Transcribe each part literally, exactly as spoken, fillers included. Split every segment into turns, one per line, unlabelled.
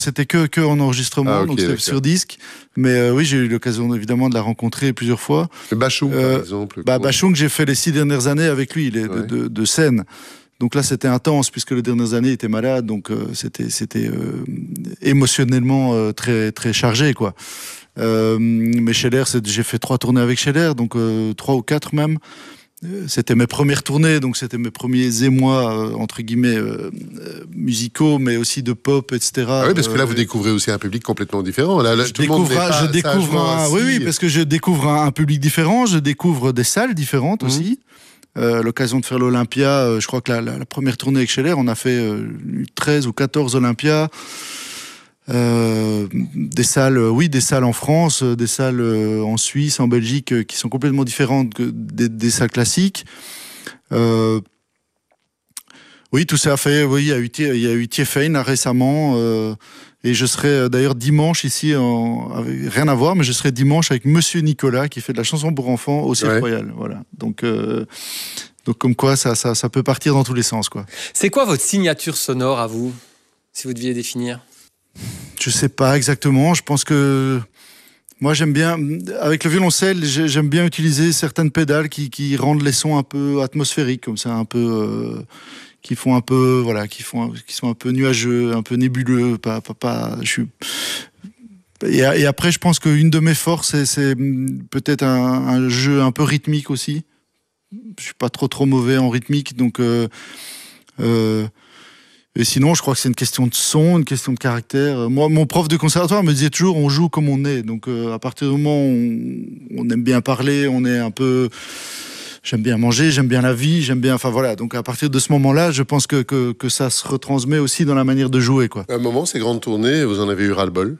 C'était que, que en enregistrement,
ah, okay,
donc c'était
d'accord.
sur disque. Mais euh, oui, j'ai eu l'occasion évidemment de la rencontrer plusieurs fois.
Bachung,
euh,
par exemple.
Bah, Bachung, j'ai fait les six dernières années avec lui, les, ouais. de, de, de scène. Donc là, c'était intense, puisque les dernières années, il était malade. Donc euh, c'était, c'était euh, émotionnellement euh, très, très chargé, quoi. Euh, mais Scheller, j'ai fait trois tournées avec Scheller, donc euh, trois ou quatre même. C'était mes premières tournées, donc c'était mes premiers émois, euh, entre guillemets, euh, euh, musicaux, mais aussi de pop, et cetera.
Ah oui, parce que là, vous découvrez aussi un public complètement différent. Là, là,
je
tout
découvre,
le monde
je découvre un, oui, oui, parce que je découvre un, un public différent, je découvre des salles différentes mmh. aussi. Euh, l'occasion de faire l'Olympia, euh, je crois que la, la, la première tournée avec Scheller, on a fait euh, treize ou quatorze Olympia. Euh, des salles, oui, des salles en France, des salles en Suisse, en Belgique, qui sont complètement différentes que des, des salles classiques. Euh, oui, tout ça a fait. Oui, il y a eu, il y a eu Tiefein récemment, euh, et je serai d'ailleurs dimanche ici, en, avec, rien à voir, mais je serai dimanche avec Monsieur Nicolas qui fait de la chanson pour enfants au Cirque ouais. Royal. Voilà. Donc, euh, donc comme quoi, ça, ça, ça peut partir dans tous les sens, quoi.
C'est quoi votre signature sonore à vous, si vous deviez définir?
Je sais pas exactement. Je pense que moi j'aime bien avec le violoncelle, j'aime bien utiliser certaines pédales qui, qui rendent les sons un peu atmosphériques, comme ça, un peu, euh, qui font un peu, voilà, qui font, qui sont un peu nuageux, un peu nébuleux. Pas, pas, pas. Je suis. Et, et après, je pense qu'une de mes forces, c'est, c'est peut-être un, un jeu un peu rythmique aussi. Je suis pas trop trop mauvais en rythmique, donc. Euh, euh, Et sinon, je crois que c'est une question de son, une question de caractère. Moi, mon prof de conservatoire me disait toujours, on joue comme on est. Donc, euh, à partir du moment où on, on aime bien parler, on est un peu... J'aime bien manger, j'aime bien la vie, j'aime bien... Enfin, voilà. Donc, à partir de ce moment-là, je pense que, que, que ça se retransmet aussi dans la manière de jouer, quoi.
À un moment, ces grandes tournées, vous en avez eu ras-le-bol?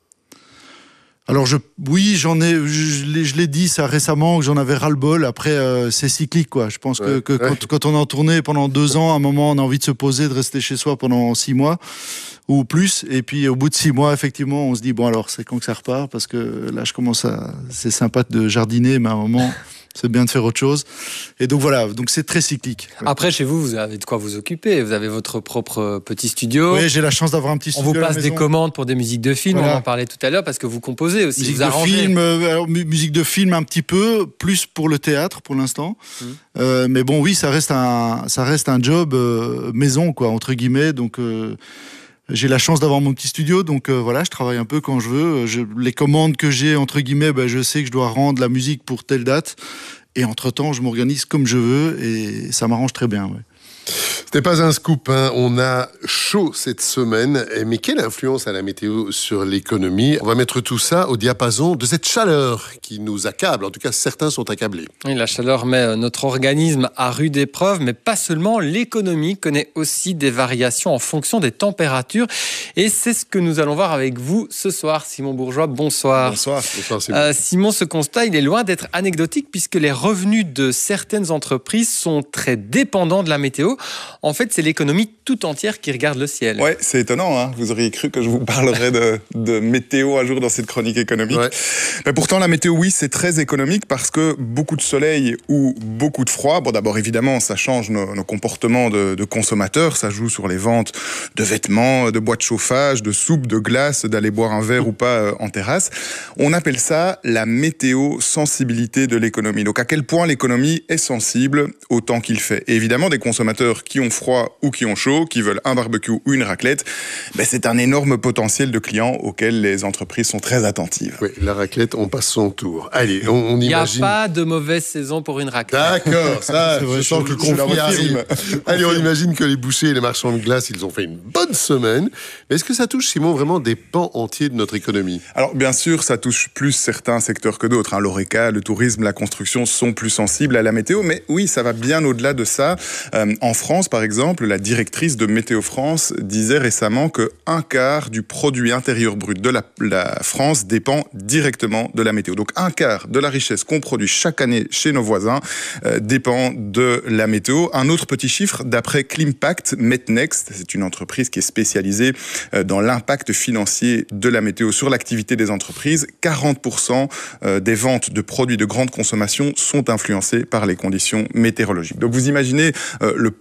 Alors, je, oui, j'en ai, je, l'ai, je l'ai dit ça récemment, que j'en avais ras-le-bol. Après, euh, c'est cyclique, quoi. Je pense ouais, que, que ouais. quand, quand on est en tournée pendant deux ans, à un moment, on a envie de se poser, de rester chez soi pendant six mois ou plus. Et puis, au bout de six mois, effectivement, on se dit, bon, alors, c'est quand que ça repart? Parce que là, je commence à, c'est sympa de jardiner, mais à un moment, c'est bien de faire autre chose. Et donc, voilà. Donc, c'est très cyclique.
Après, chez vous, vous avez de quoi vous occuper. Vous avez votre propre petit studio.
Oui, j'ai la chance d'avoir un petit studio.
On vous passe des commandes pour des musiques de film. Voilà. On en parlait tout à l'heure parce que vous composez aussi.
Musique
vous arrangez.
de film, euh, alors, musique de film un petit peu, plus pour le théâtre pour l'instant. Mmh. Euh, mais bon, oui, ça reste un, ça reste un job euh, maison, quoi, entre guillemets. Donc, euh, j'ai la chance d'avoir mon petit studio. Donc, euh, voilà, je travaille un peu quand je veux. Je, les commandes que j'ai, entre guillemets, ben, je sais que je dois rendre la musique pour telle date. Et entre-temps, je m'organise comme je veux et ça m'arrange très bien, ouais.
C'était pas un scoop, hein. On a chaud cette semaine, mais quelle influence a la météo sur l'économie? On va mettre tout ça au diapason de cette chaleur qui nous accable. En tout cas, certains sont accablés.
Oui, la chaleur met notre organisme à rude épreuve, mais pas seulement. L'économie connaît aussi des variations en fonction des températures. Et c'est ce que nous allons voir avec vous ce soir. Simon Bourgeois, bonsoir.
Bonsoir. Bonsoir Simon.
Euh, Simon, ce constat, il est loin d'être anecdotique puisque les revenus de certaines entreprises sont très dépendants de la météo. En fait, c'est l'économie tout entière qui regarde le ciel.
Ouais, c'est étonnant, hein. Vous auriez cru que je vous parlerais de, de météo un jour dans cette chronique économique. Ouais. Mais pourtant, la météo, oui, c'est très économique parce que beaucoup de soleil ou beaucoup de froid, bon, d'abord, évidemment, ça change nos, nos comportements de, de consommateurs, ça joue sur les ventes de vêtements, de boîtes de chauffage, de soupe, de glace, d'aller boire un verre ou pas en terrasse. On appelle ça la météo-sensibilité de l'économie. Donc, à quel point l'économie est sensible au temps qu'il fait. Et évidemment, des consommateurs qui ont froid ou qui ont chaud, qui veulent un barbecue ou une raclette, ben c'est un énorme potentiel de clients auxquels les entreprises sont très attentives.
Oui, la raclette, on passe son tour. Allez, on, on imagine...
Il n'y a pas de mauvaise saison pour une raclette.
D'accord, ça, je vrai, sens je, que le conflit arrive. Allez, on imagine que les bouchers et les marchands de glace, ils ont fait une bonne semaine. Mais est-ce que ça touche, Simon, vraiment des pans entiers de notre économie?
Alors, bien sûr, ça touche plus certains secteurs que d'autres. Hein. L'Horeca, le tourisme, la construction sont plus sensibles à la météo. Mais oui, ça va bien au-delà de ça. Euh, en France, par exemple, la directrice de Météo France disait récemment qu'un quart du produit intérieur brut de la, la France dépend directement de la météo. Donc un quart de la richesse qu'on produit chaque année chez nos voisins euh, dépend de la météo. Un autre petit chiffre, d'après Climpact Metnext, c'est une entreprise qui est spécialisée euh, dans l'impact financier de la météo sur l'activité des entreprises, quarante pour cent euh, des ventes de produits de grande consommation sont influencées par les conditions météorologiques. Donc vous imaginez euh, le potentiel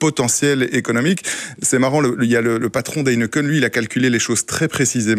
potentiel économique. C'est marrant, il y a le, le patron d'Heineken, lui, il a calculé les choses très précisément.